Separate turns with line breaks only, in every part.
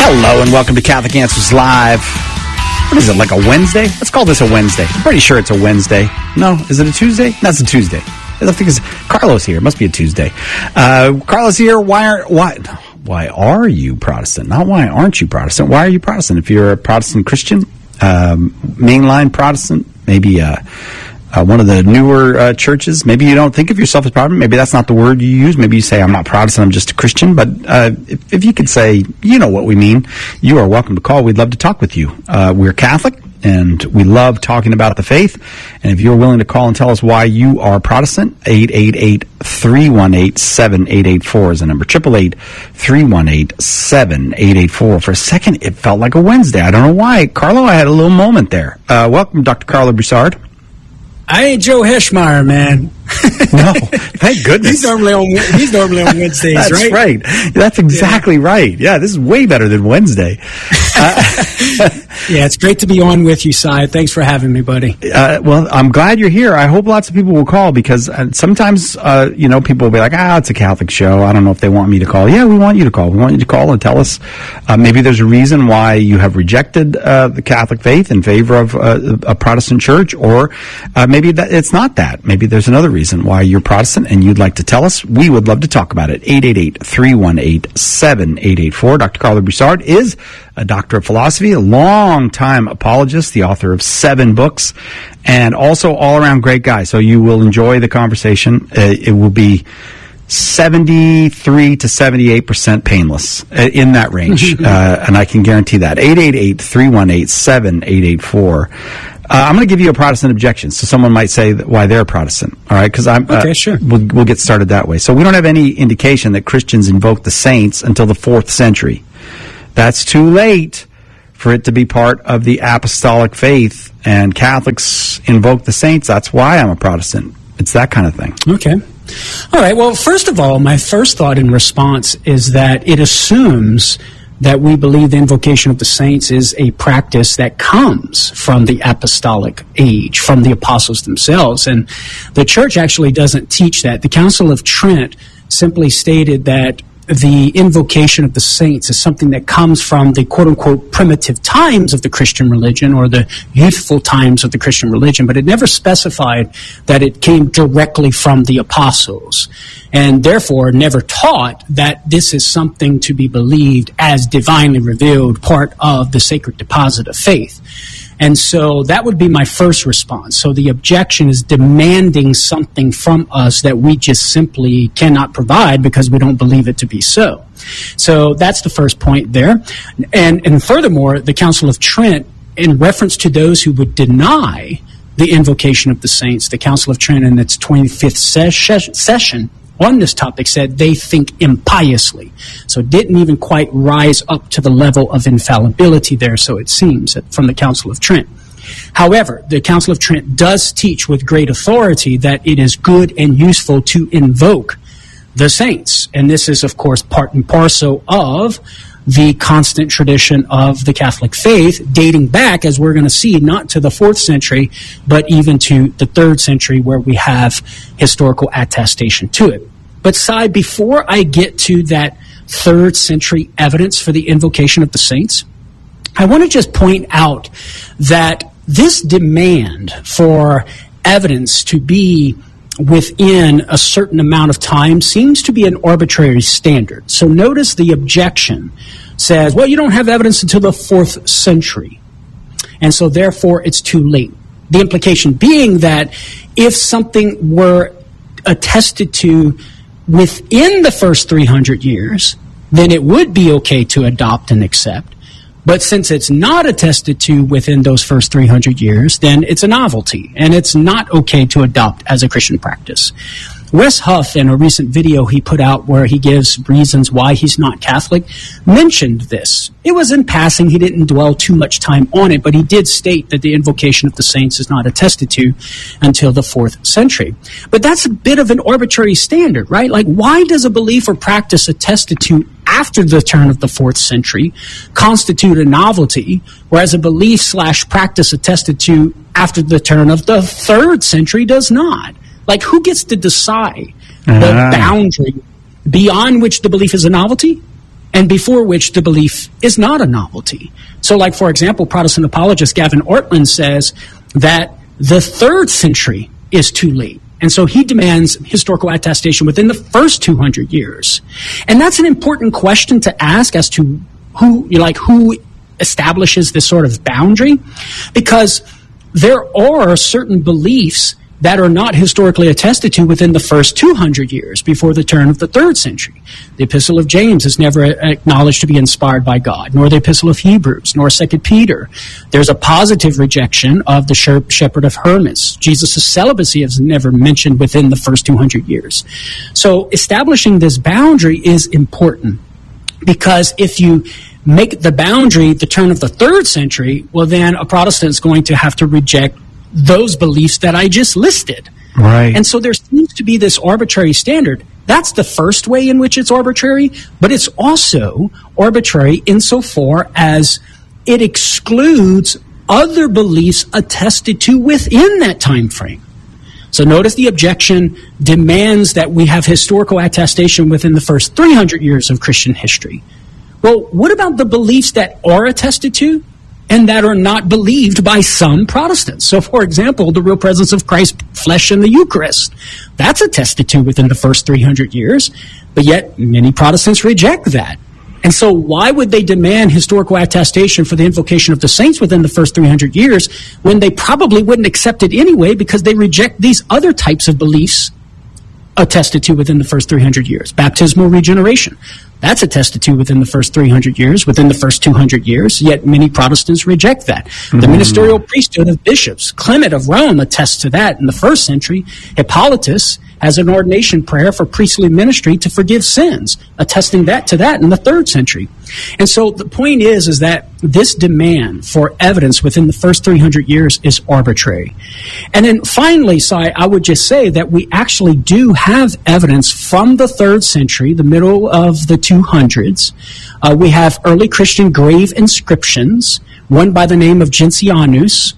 Hello and welcome to Catholic Answers Live. What is it, like a Wednesday? Let's call this a Wednesday. I'm pretty sure it's a Wednesday. No, is it a Tuesday? No, it's a Tuesday. I think it's Carlos here. It must be a Tuesday. Carlos here. Why are you Protestant? Not why aren't you Protestant? Why are you Protestant? If you're a Protestant Christian, mainline Protestant, maybe one of the newer churches, maybe you don't think of yourself as Protestant. Maybe that's not the word you use. Maybe you say, I'm not Protestant, I'm just a Christian. But if you could say, you know what we mean, you are welcome to call. We'd love to talk with you. We're Catholic, and we love talking about the faith. And if you're willing to call and tell us why you are Protestant, 888-318-7884 is the number. 888-318-7884. For a second, it felt like a Wednesday. I don't know why. Carlo, I had a little moment there. Welcome, Dr. Carlo Broussard.
I ain't Joe Heschmeyer, man.
No, thank goodness.
He's normally on Wednesdays,
That's
right?
That's right. That's exactly right. Yeah, this is way better than Wednesday.
Yeah, it's great to be on with you, Si. Thanks for having me, buddy.
Well, I'm glad you're here. I hope lots of people will call because sometimes, people will be like, it's a Catholic show. I don't know if they want me to call. Yeah, we want you to call. We want you to call and tell us maybe there's a reason why you have rejected the Catholic faith in favor of a Protestant church, or maybe it's not that. Maybe there's another reason why you're Protestant and you'd like to tell us. We would love to talk about it. 888-318-7884. Dr. Carlo Broussard is a doctor of philosophy, a long-time apologist, the author of 7 books, and also all-around great guy. So you will enjoy the conversation. It will be 73 to 78% painless, in that range, and I can guarantee that. 888-318-7884. I'm going to give you a Protestant objection. So someone might say why they're Protestant. All right, because
okay, sure.
We'll get started that way. So we don't have any indication that Christians invoked the saints until the 4th century. That's too late for it to be part of the apostolic faith, and Catholics invoke the saints. That's why I'm a Protestant. It's that kind of thing.
Okay. All right. Well, first of all, my first thought in response is that it assumes that we believe the invocation of the saints is a practice that comes from the apostolic age, from the apostles themselves. And the church actually doesn't teach that. The Council of Trent simply stated that the invocation of the saints is something that comes from the quote-unquote primitive times of the Christian religion, or the youthful times of the Christian religion, but it never specified that it came directly from the apostles, and therefore never taught that this is something to be believed as divinely revealed, part of the sacred deposit of faith. And so that would be my first response. So the objection is demanding something from us that we just simply cannot provide because we don't believe it to be so. So that's the first point there. And furthermore, the Council of Trent, in reference to those who would deny the invocation of the saints, the Council of Trent in its 25th session on this topic said they think impiously. So it didn't even quite rise up to the level of infallibility there, so it seems, from the Council of Trent. However, the Council of Trent does teach with great authority that it is good and useful to invoke the saints. And this is, of course, part and parcel of the constant tradition of the Catholic faith, dating back, as we're going to see, not to the 4th century, but even to the 3rd century, where we have historical attestation to it. But, Si, before I get to that 3rd century evidence for the invocation of the saints, I want to just point out that this demand for evidence to be within a certain amount of time seems to be an arbitrary standard. So notice the objection says, well, you don't have evidence until the 4th century, and so therefore it's too late. The implication being that if something were attested to within the first 300 years, then it would be okay to adopt and accept. But since it's not attested to within those first 300 years, then it's a novelty, and it's not okay to adopt as a Christian practice. Wes Huff, in a recent video he put out where he gives reasons why he's not Catholic, mentioned this. It was in passing. He didn't dwell too much time on it, but he did state that the invocation of the saints is not attested to until the 4th century. But that's a bit of an arbitrary standard, right? Like, why does a belief or practice attested to after the turn of the 4th century constitute a novelty, whereas a belief/practice attested to after the turn of the 3rd century does not? Like, who gets to decide the boundary beyond which the belief is a novelty and before which the belief is not a novelty. So, like, for example, Protestant apologist Gavin Ortlund says that the 3rd century is too late. And so he demands historical attestation within the first 200 years. And that's an important question to ask as to who establishes this sort of boundary, because there are certain beliefs that are not historically attested to within the first 200 years before the turn of the 3rd century. The Epistle of James is never acknowledged to be inspired by God, nor the Epistle of Hebrews, nor 2 Peter. There's a positive rejection of the Shepherd of Hermas. Jesus' celibacy is never mentioned within the first 200 years. So establishing this boundary is important, because if you make the boundary the turn of the 3rd century, well, then a Protestant is going to have to reject those beliefs that I just listed.
Right.
And so there seems to be this arbitrary standard. That's the first way in which it's arbitrary, but it's also arbitrary insofar as it excludes other beliefs attested to within that time frame. So notice the objection demands that we have historical attestation within the first 300 years of Christian history. Well, what about the beliefs that are attested to and that are not believed by some Protestants? So, for example, the real presence of Christ's flesh in the Eucharist. That's attested to within the first 300 years, but yet many Protestants reject that. And so why would they demand historical attestation for the invocation of the saints within the first 300 years when they probably wouldn't accept it anyway, because they reject these other types of beliefs attested to within the first 300 years? Baptismal regeneration. That's attested to within the first 300 years, within the first 200 years, yet many Protestants reject that. The ministerial priesthood of bishops, Clement of Rome attests to that in the 1st century. Hippolytus has an ordination prayer for priestly ministry to forgive sins, attesting to that in the 3rd century. And so the point is that this demand for evidence within the first 300 years is arbitrary. And then finally, Sai, I would just say that we actually do have evidence from the 3rd century, the middle of the 200s. We have early Christian grave inscriptions, one by the name of Gentianus.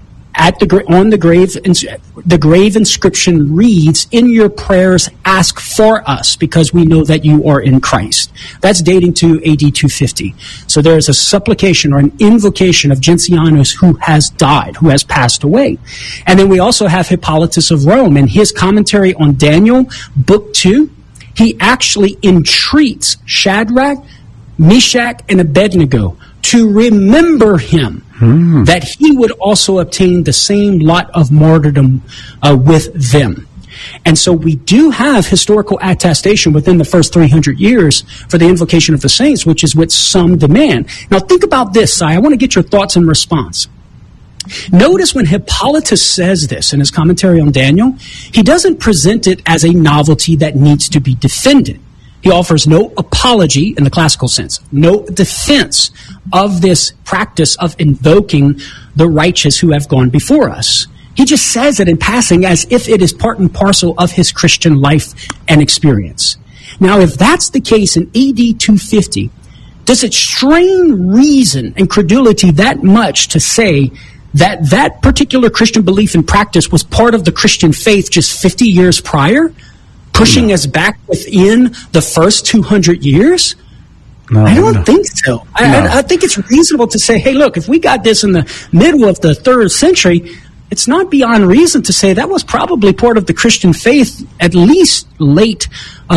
On the grave inscription reads, "In your prayers ask for us, because we know that you are in Christ." That's dating to AD 250. So there is a supplication or an invocation of Gentianus who has died, who has passed away. And then we also have Hippolytus of Rome. In his commentary on Daniel, Book 2, he actually entreats Shadrach, Meshach, and Abednego to remember him, that he would also obtain the same lot of martyrdom with them. And so we do have historical attestation within the first 300 years for the invocation of the saints, which is what some demand. Now think about this, Si. I want to get your thoughts in response. Notice when Hippolytus says this in his commentary on Daniel, he doesn't present it as a novelty that needs to be defended. He offers no apology in the classical sense, no defense of this practice of invoking the righteous who have gone before us. He just says it in passing as if it is part and parcel of his Christian life and experience. Now, if that's the case in AD 250, does it strain reason and credulity that much to say that that particular Christian belief and practice was part of the Christian faith just 50 years prior? Pushing us back within the first 200 years? I don't think so. I think it's reasonable to say, hey, look, if we got this in the middle of the 3rd century, it's not beyond reason to say that was probably part of the Christian faith at least late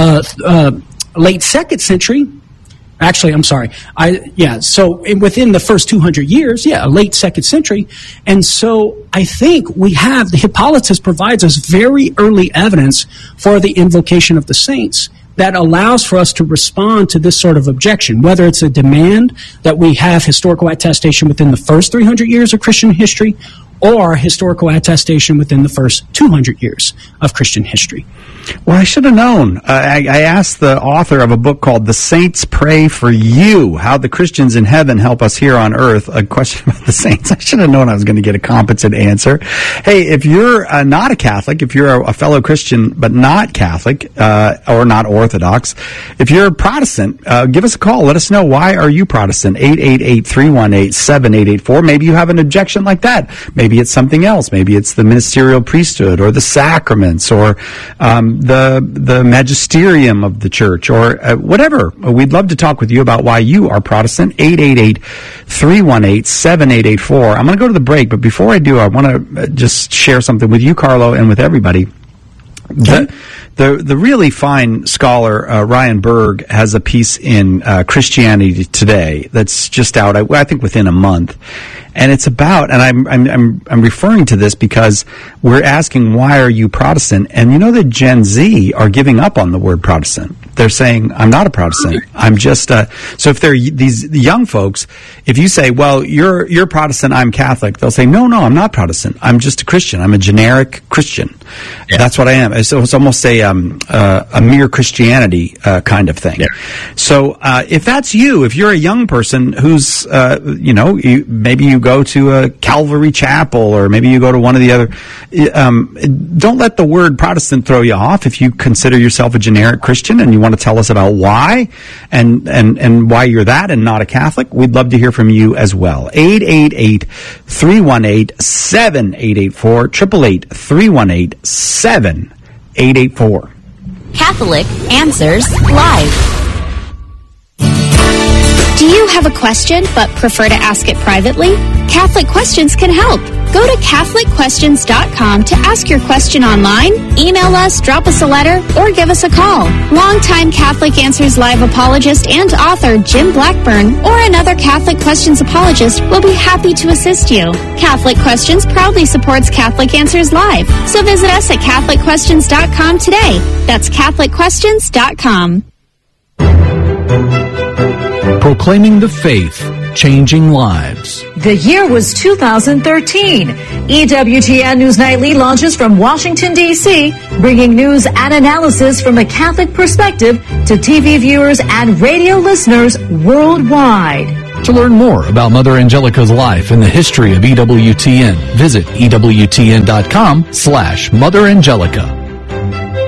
2nd century. Actually, I'm sorry. So within the first 200 years, late 2nd century. And so I think we have, the Hippolytus provides us very early evidence for the invocation of the saints that allows for us to respond to this sort of objection, whether it's a demand that we have historical attestation within the first 300 years of Christian history or historical attestation within the first 200 years of Christian history.
Well, I should have known. I asked the author of a book called The Saints Pray for You, How the Christians in Heaven Help Us Here on Earth, a question about the saints. I should have known I was going to get a competent answer. Hey, if you're not a Catholic, if you're a fellow Christian but not Catholic or not Orthodox, if you're a Protestant, give us a call. Let us know, why are you Protestant? 888-318-7884. Maybe you have an objection like that. Maybe maybe it's something else. Maybe it's the ministerial priesthood or the sacraments or the magisterium of the church or whatever. We'd love to talk with you about why you are Protestant. 888-318-7884. I'm going to go to the break, but before I do, I want to just share something with you, Carlo, and with everybody. The really fine scholar Ryan Berg has a piece in Christianity Today that's just out, I think, within a month, and it's about, and I'm referring to this because we're asking, why are you Protestant? And you know that Gen Z are giving up on the word Protestant. They're saying, I'm not a Protestant. I'm just so if they're these young folks, if you say, well, you're Protestant, I'm Catholic, they'll say, no, I'm not Protestant. I'm just a Christian. I'm a generic Christian. Yeah. That's what I am. So it's almost a mere Christianity kind of thing. Yeah. So if that's you, if you're a young person who's maybe you go to a Calvary Chapel or maybe you go to one of the other, don't let the word Protestant throw you off. If you consider yourself a generic Christian and you want to tell us about why and why you're that and not a Catholic, we'd love to hear from you as well. 888-318-7884, 888-318-7884.
Catholic Answers Live. Do you have a question but prefer to ask it privately? Catholic Questions can help. Go to CatholicQuestions.com to ask your question online, email us, drop us a letter, or give us a call. Longtime Catholic Answers Live apologist and author Jim Blackburn or another Catholic Questions apologist will be happy to assist you. Catholic Questions proudly supports Catholic Answers Live, so visit us at CatholicQuestions.com today. That's CatholicQuestions.com.
Proclaiming the faith, changing lives.
The year was 2013. EWTN News Nightly launches from Washington, D.C., bringing news and analysis from a Catholic perspective to TV viewers and radio listeners worldwide.
To learn more about Mother Angelica's life and the history of EWTN, visit EWTN.com/Mother Angelica.